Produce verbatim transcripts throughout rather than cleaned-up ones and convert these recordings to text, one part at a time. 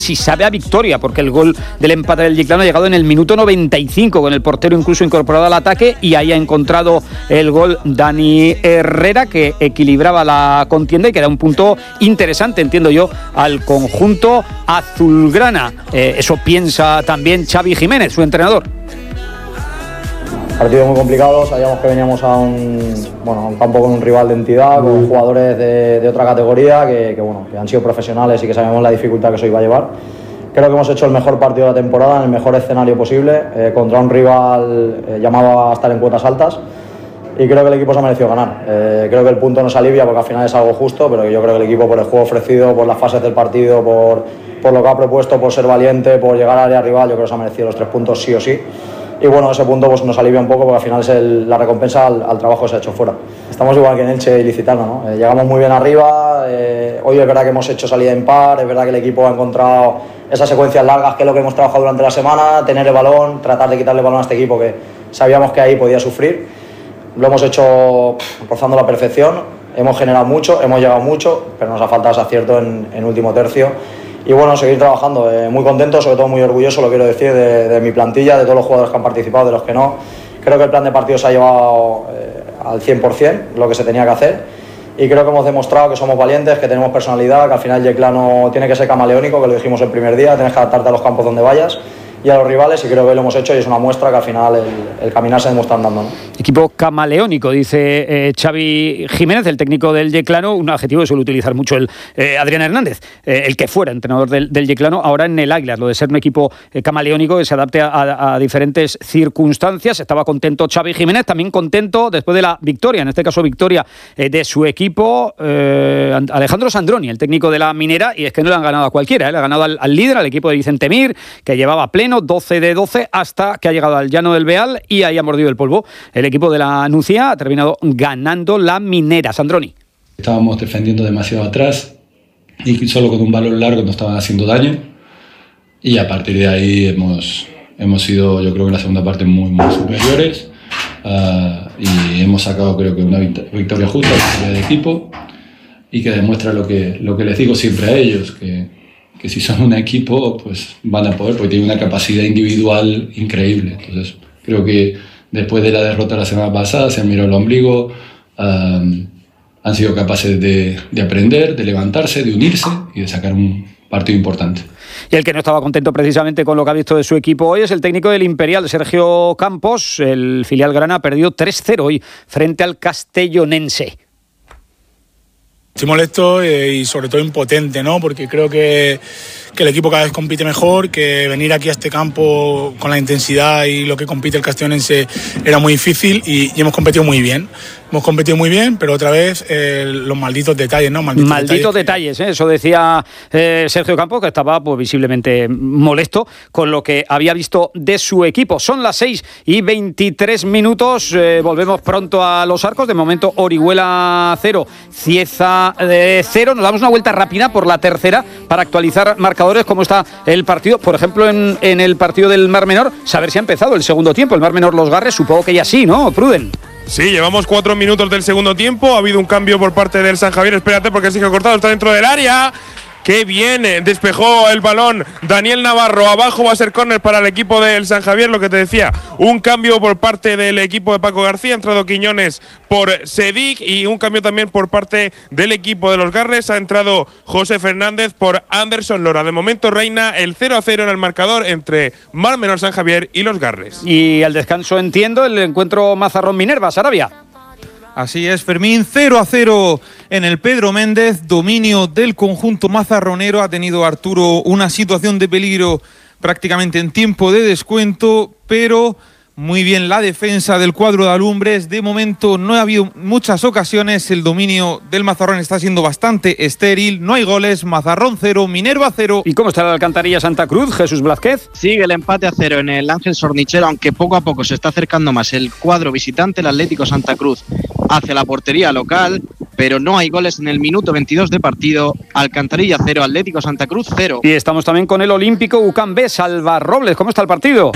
si sabe a victoria, porque el gol del empate del Yeclano ha llegado en el minuto noventa y cinco, con el portero incluso incorporado al ataque, y ahí ha encontrado el gol Dani Herrera, que equilibraba la contienda y que da un punto interesante, entiendo yo, al conjunto azulgrana. Eh, eso piensa también Xavi Jiménez, su entrenador. Partido muy complicado, sabíamos que veníamos a un, bueno, a un campo con un rival de entidad, con jugadores de, de otra categoría que, que, bueno, que han sido profesionales y que sabemos la dificultad que eso iba a llevar. Creo que hemos hecho el mejor partido de la temporada en el mejor escenario posible, eh, contra un rival eh, llamado a estar en cuotas altas, y creo que el equipo se ha merecido ganar. Eh, creo que el punto nos alivia porque al final es algo justo, pero yo creo que el equipo, por el juego ofrecido, por las fases del partido, por, por lo que ha propuesto, por ser valiente, por llegar al área rival, yo creo que se ha merecido los tres puntos sí o sí. Y bueno, ese punto pues nos alivia un poco porque al final es el, la recompensa al, al trabajo que se ha hecho fuera. Estamos igual que en Elche y Licitano, ¿no? Eh, llegamos muy bien arriba, eh, hoy es verdad que hemos hecho salida impar, es verdad que el equipo ha encontrado esas secuencias largas, que es lo que hemos trabajado durante la semana, tener el balón, tratar de quitarle el balón a este equipo que sabíamos que ahí podía sufrir. Lo hemos hecho pff, rozando la perfección, hemos generado mucho, hemos llegado mucho, pero nos ha faltado ese acierto en, en último tercio. Y bueno, seguir trabajando, eh, muy contento, sobre todo muy orgulloso, lo quiero decir, de, de mi plantilla, de todos los jugadores que han participado, de los que no. Creo que el plan de partido se ha llevado eh, al cien por ciento, lo que se tenía que hacer, y creo que hemos demostrado que somos valientes, que tenemos personalidad, que al final Yeclano tiene que ser camaleónico, que lo dijimos el primer día, tienes que adaptarte a los campos donde vayas y a los rivales, y creo que lo hemos hecho y es una muestra que al final el, el caminar se demuestra andando, ¿no? Equipo camaleónico, dice eh, Xavi Jiménez, el técnico del Yeclano, un adjetivo que suele utilizar mucho el eh, Adrián Hernández, eh, el que fuera entrenador del, del Yeclano, ahora en el Águilas, lo de ser un equipo eh, camaleónico que se adapte a, a, a diferentes circunstancias. Estaba contento Xavi Jiménez, también contento después de la victoria, en este caso victoria eh, de su equipo, eh, Alejandro Sandroni, el técnico de la Minera, y es que no le han ganado a cualquiera, eh, le ha ganado al, al líder, al equipo de Vicente Mir, que llevaba pleno doce de doce hasta que ha llegado al llano del Beal y ahí ha mordido el polvo. El equipo de la Nucía ha terminado ganando la Minera. Sandroni. Estábamos defendiendo demasiado atrás y solo con un balón largo nos estaban haciendo daño, y a partir de ahí hemos, hemos sido, yo creo que en la segunda parte, muy, muy superiores, uh, y hemos sacado, creo que, una victoria justa, una victoria de equipo, y que demuestra lo que, lo que les digo siempre a ellos, que que si son un equipo, pues van a poder, porque tienen una capacidad individual increíble. Entonces, creo que después de la derrota la semana pasada, se han mirado el ombligo, um, han sido capaces de, de aprender, de levantarse, de unirse y de sacar un partido importante. Y el que no estaba contento precisamente con lo que ha visto de su equipo hoy es el técnico del Imperial, Sergio Campos. El filial grana perdió tres cero hoy frente al castellonense. Estoy molesto y sobre todo impotente, ¿no? Porque creo que, que el equipo cada vez compite mejor, que venir aquí a este campo con la intensidad y lo que compite el castellonense era muy difícil, y, y hemos competido muy bien. Hemos competido muy bien, pero otra vez eh, los malditos detalles, ¿no? Malditos, malditos detalles, detalles ¿eh? Eso decía eh, Sergio Campos, que estaba pues visiblemente molesto con lo que había visto de su equipo. Son las seis y veintitrés minutos, eh, volvemos pronto a Los Arcos. De momento Orihuela cero, Cieza cero. Nos damos una vuelta rápida por la tercera para actualizar marcadores, cómo está el partido. Por ejemplo, en, en el partido del Mar Menor, saber si ha empezado el segundo tiempo. El Mar Menor Los Garres, supongo que ya sí, ¿no, Pruden? Sí, llevamos cuatro minutos del segundo tiempo. Ha habido un cambio por parte del San Javier. Espérate, porque Sergio Cortado está dentro del área. ¡Qué bien! Despejó el balón Daniel Navarro. Abajo va a ser córner para el equipo del San Javier. Lo que te decía, un cambio por parte del equipo de Paco García. Ha entrado Quiñones por Sedic, y un cambio también por parte del equipo de los Garres. Ha entrado José Fernández por Anderson Lora. De momento reina el cero a cero en el marcador entre Mar Menor San Javier y los Garres. Y al descanso, entiendo, el encuentro Mazarrón-Minerva, Sarabia. Así es, Fermín, cero a cero en el Pedro Méndez, dominio del conjunto mazarronero. Ha tenido Arturo una situación de peligro prácticamente en tiempo de descuento, pero muy bien la defensa del cuadro de Alumbres. De momento no ha habido muchas ocasiones, el dominio del Mazarrón está siendo bastante estéril, no hay goles. Mazarrón cero, Minerva cero. ¿Y cómo está la Alcantarilla Santa Cruz, Jesús Blázquez? Sigue el empate a cero en el Ángel Sornichero, aunque poco a poco se está acercando más el cuadro visitante, el Atlético Santa Cruz, hacia la portería local, pero no hay goles en el minuto veintidós de partido. Alcantarilla cero, Atlético Santa Cruz cero. Y estamos también con el Olímpico UCAM B, Salvarrobles. ¿Cómo está el partido?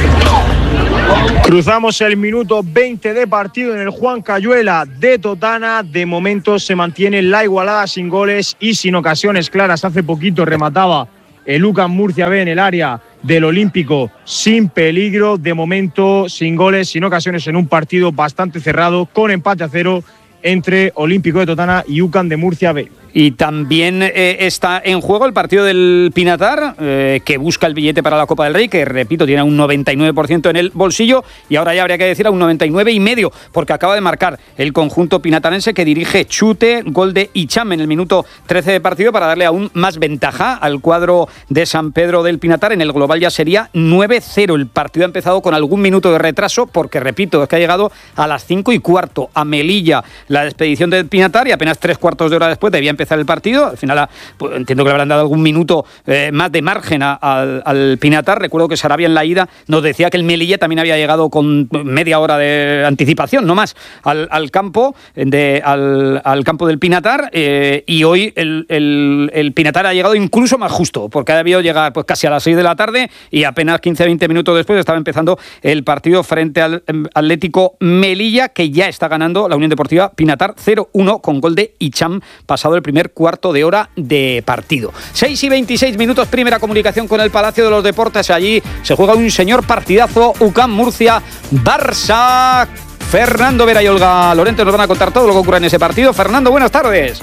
Cruzamos el minuto veinte de partido en el Juan Cayuela de Totana. De momento se mantiene la igualada sin goles y sin ocasiones claras. Hace poquito remataba el UCAM Murcia B en el área del Olímpico sin peligro, de momento sin goles, sin ocasiones, en un partido bastante cerrado, con empate a cero entre Olímpico de Totana y UCAM de Murcia B. Y también eh, está en juego el partido del Pinatar, eh, que busca el billete para la Copa del Rey, que repito, tiene un noventa y nueve por ciento en el bolsillo, y ahora ya habría que decir a un noventa y nueve y medio, porque acaba de marcar el conjunto pinatarense, que dirige Chute, gol de Icham en el minuto trece de partido, para darle aún más ventaja al cuadro de San Pedro del Pinatar. En el global ya sería nueve cero. El partido ha empezado con algún minuto de retraso, porque repito, es que ha llegado a las cinco y cuarto a Melilla la expedición del Pinatar, y apenas tres cuartos de hora después debía empezar el partido. Al final, pues, entiendo que le habrán dado algún minuto eh, más de margen a, a, al Pinatar. Recuerdo que Sarabia en la ida nos decía que el Melilla también había llegado con media hora de anticipación, no más, al, al campo de, al, al campo del Pinatar, eh, y hoy el, el, el Pinatar ha llegado incluso más justo, porque ha debido llegar pues casi a las seis de la tarde, y apenas quince a veinte minutos después estaba empezando el partido frente al Atlético Melilla, que ya está ganando la Unión Deportiva Pinatar cero uno con gol de Icham pasado el primer cuarto de hora de partido. seis y veintiséis minutos, primera comunicación con el Palacio de los Deportes. Allí se juega un señor partidazo, UCAM Murcia Barça. Fernando Vera y Olga Lorente nos van a contar todo lo que ocurre en ese partido. Fernando, buenas tardes.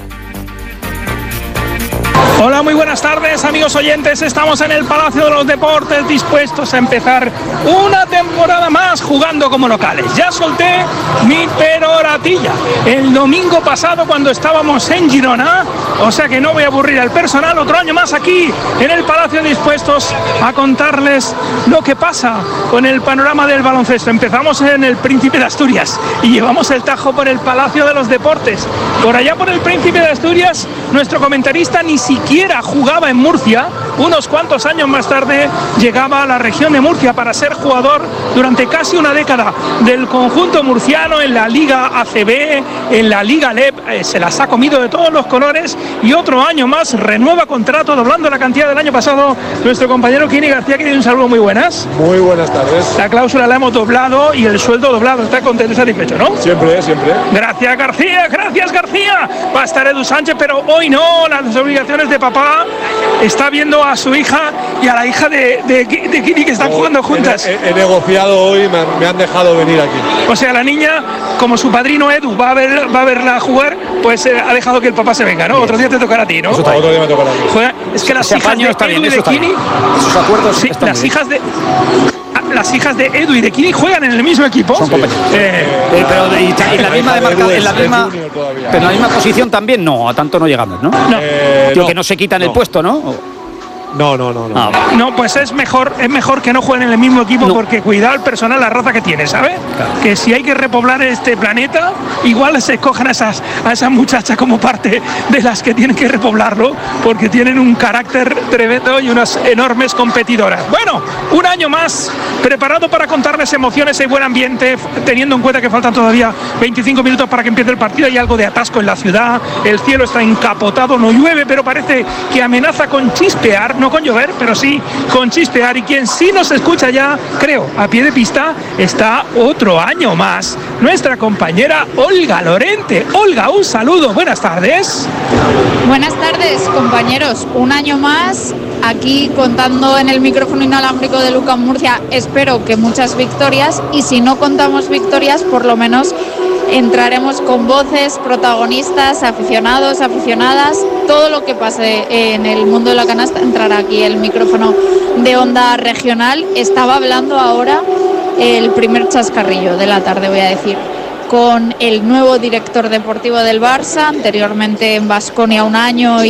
Hola, muy buenas tardes, amigos oyentes. Estamos en el Palacio de los Deportes, dispuestos a empezar una temporada más jugando como locales. Ya solté mi peroratilla el domingo pasado cuando estábamos en Girona, o sea que no voy a aburrir al personal. Otro año más aquí en el Palacio, dispuestos a contarles lo que pasa con el panorama del baloncesto. Empezamos en el Príncipe de Asturias y llevamos el tajo por el Palacio de los Deportes. Por allá, por el Príncipe de Asturias, nuestro comentarista ni siquiera jugaba en Murcia. Unos cuantos años más tarde llegaba a la región de Murcia para ser jugador durante casi una década del conjunto murciano en la Liga A C B, en la Liga L E P. Eh, se las ha comido de todos los colores, y otro año más renueva contrato, doblando la cantidad del año pasado. Nuestro compañero Kini García, que tiene un saludo. Muy buenas. Muy buenas tardes. La cláusula la hemos doblado y el sueldo doblado. Está contento y satisfecho, ¿no? Siempre, siempre. Gracias, García, gracias, García. Va a estar Edu Sánchez, pero hoy no. Las obligaciones de papá. Está viendo a su hija y a la hija de, de, de Kini, que están oh, jugando juntas. He, he, he negociado hoy, me han, me han dejado venir aquí. O sea, la niña, como su padrino Edu va a, ver, va a verla jugar, pues eh, ha dejado que el papá se venga, ¿no? Bien. Otro día te tocará a ti, ¿no? Otro día me tocará a mí. Juega, es que las Ese hijas de está Edu bien, y de Kini, esos acuerdos sí, están las bien. hijas de las hijas de Edu y de Kini juegan en el mismo equipo. Son compañeros. Sí. Eh, eh, pero de, y, en la misma demarca, en la misma, pero en la misma posición también no, a tanto no llegamos, ¿no? No. Eh, Tío, no, que no se quitan no. el puesto, ¿no? No, no, no, no. Ah, No, pues es mejor, es mejor que no jueguen en el mismo equipo, no. porque cuidado el personal, la raza que tiene, ¿sabes? Claro. Que si hay que repoblar este planeta, igual se escogen a esas, a esas muchachas como parte de las que tienen que repoblarlo, porque tienen un carácter tremendo y unas enormes competidoras. Bueno, un año más preparado para contarles emociones y buen ambiente, teniendo en cuenta que faltan todavía veinticinco minutos para que empiece el partido. Hay algo de atasco en la ciudad, el cielo está encapotado, no llueve, pero parece que amenaza con chispear. No con llover, pero sí con chispear. Y quien sí nos escucha ya, creo, a pie de pista, está otro año más nuestra compañera Olga Lorente. Olga, un saludo, buenas tardes. Buenas tardes, compañeros. Un año más aquí contando en el micrófono inalámbrico de UCAM Murcia. Espero que muchas victorias, y si no contamos victorias, por lo menos entraremos con voces, protagonistas, aficionados, aficionadas. Todo lo que pase en el mundo de la canasta entrará aquí el micrófono de Onda Regional. Estaba hablando ahora el primer chascarrillo de la tarde, voy a decir, con el nuevo director deportivo del Barça, anteriormente en Baskonia un año,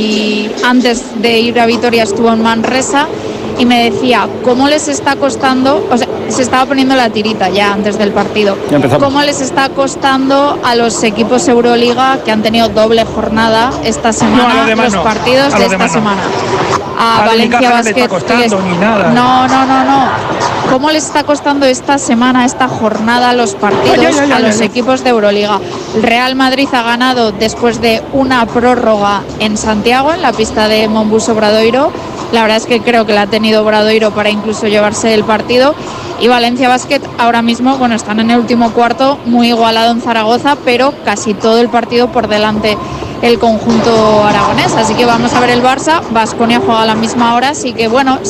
y antes de ir a Vitoria estuvo en Manresa, y me decía cómo les está costando, o sea, se estaba poniendo la tirita ya antes del partido, cómo les está costando a los equipos Euroliga, que han tenido doble jornada esta semana, no, los no. partidos de esta semana. A, a Valencia Basket. Costando, ni nada. No, no, no, no. ¿Cómo les está costando esta semana, esta jornada, los partidos ay, ay, ay, a los ay, equipos de Euroliga? El Real Madrid ha ganado después de una prórroga en Santiago, en la pista de Mombuso Obradoiro. La verdad es que creo que la ha tenido Obradoiro para incluso llevarse el partido. Y Valencia Basket ahora mismo, bueno, están en el último cuarto, muy igualado en Zaragoza, pero casi todo el partido por delante el conjunto aragonés. Así que vamos a ver el Barça. Baskonia juega a la misma hora, así que bueno.